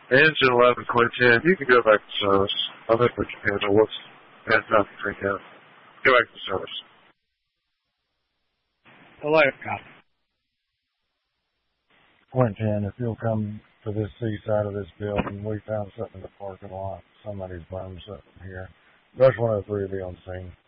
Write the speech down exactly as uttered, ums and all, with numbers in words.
Engine eleven, Quintin, you can go back to service. I think we can handle what's had nothing to drink out. Go back to service. Hello, copy. Quintin, if you'll come to this seaside of this building, we found something in the parking lot. Somebody's burned something here. Rush one oh three will be on scene.